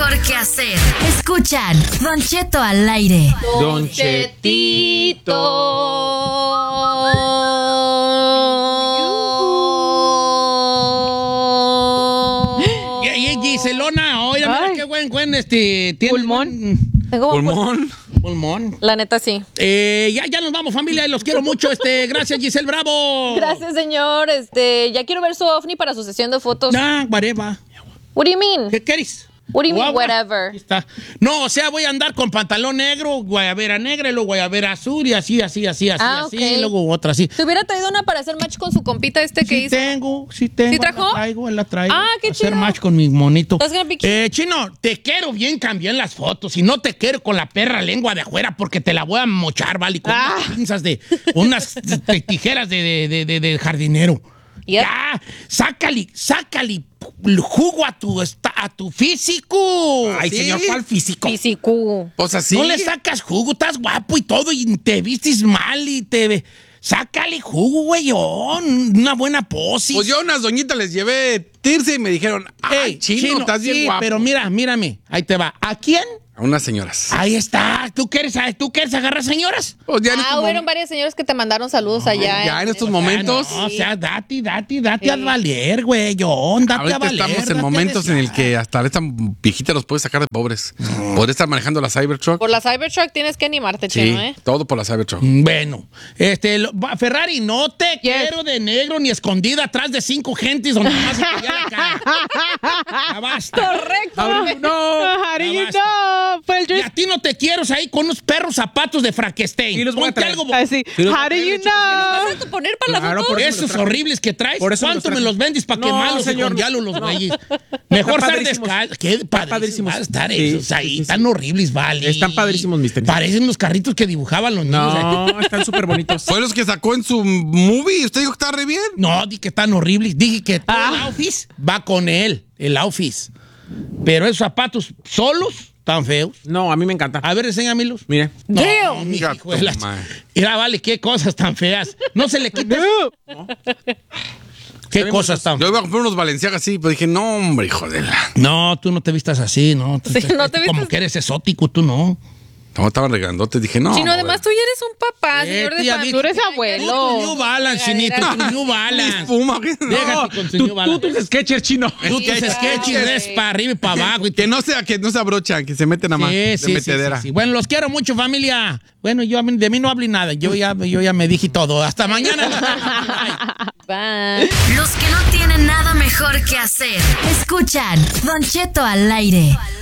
mejor que hacer. Escuchan Don Cheto al aire. Don Chetito. Giselona, oye, mira qué buen tiene pulmón. Pulmón. La neta, sí. Ya nos vamos, familia, y los quiero mucho. Gracias, Giselle Bravo. Gracias, señor. Ya quiero ver su ovni para su sesión de fotos. Whatever. What do you mean? ¿Qué quieres? What do you mean, whatever? Aquí está. No, o sea, voy a andar con pantalón negro, guayabera negra, y luego guayabera azul, y así, okay. y luego otra así. ¿Te hubiera traído una para hacer match con su compita que sí hizo? Sí tengo. ¿Sí trajo? La traigo. Qué chido. Hacer match con mi monito. Be Chino, te quiero bien cambiar las fotos, y no te quiero con la perra lengua de afuera, porque te la voy a mochar, ¿vale? Con unas pinzas unas tijeras de jardinero. Yep. Ya, sácale jugo a tu físico. Ay, ¿sí? señor, ¿cuál físico? Físico. Pues así. No le sacas jugo, estás guapo y todo, y te vistes mal y te... Sácale jugo, güeyón. Una buena pose. Pues yo a unas doñitas les llevé tirse y me dijeron, ay, chino, estás bien guapo. Pero mírame, ahí te va. ¿A quién? A unas señoras. Ahí está. ¿Tú quieres agarrar señoras? Pues ya hubieron varias señoras que te mandaron saludos allá. Ya en estos momentos. O sea, date a valer, güeyón. Date ahorita a valer. estamos en momentos en el que hasta esta viejita los puede sacar de pobres. Podría estar manejando la Cybertruck. Por la Cybertruck tienes que animarte, sí, Chino, ¿eh? todo por la Cybertruck. Bueno, Ferrari, no te quiero de negro ni escondida atrás de 5 gentes donde más se te vea la cara. Ya basta. Correcto. No, fue el y a ti no te quiero ahí con unos perros zapatos de Frankenstein. Sí, los voy a traer. Algo. Así. How do you know? ¿Vas a poner para la foto? Esos horribles que traes. ¿Cuánto me los vendes para quemarlos y con hielo los güeyes? Mejor estar descalzo. Qué padrísimos. Estar esos ahí. Están horribles, vale. Están padrísimos mis tenis. Parecen los carritos que dibujaban los niños. No, están súper bonitos. Fue los que sacó en su movie. ¿Usted dijo que está re bien? No, dije que están horribles. Dije que el Office va con él. El Office. Pero esos zapatos solos tan feos. No, a mí me encanta. A ver, enséñamelos. Mire. No, mira, vale, qué cosas tan feas. No se le quita. No. ¿Qué cosas tan feas? Yo iba a comprar unos Balenciaga así, pero dije, no, hombre, hijo de la... No, tú no te vistas así, ¿no? Sí, no te vistas... Como que eres exótico, tú no. No, estaban regrandotes, dije, no. Chino, además tú ya eres un papá, señor de familia. Tú eres abuelo. Tu New Balance, Chinito, tu New Balance. Déjate con tu New Balance. Tú tus sketchers, Chino. Tú tus sketchers es para arriba y para abajo. Que no se abrochan, que se meten a más de metedera. Sí. Bueno, los quiero mucho, familia. Bueno, de mí no hablé nada. Yo ya me dije todo. Hasta mañana. Bye. Los que no tienen nada mejor que hacer. Escuchan Don Cheto al aire.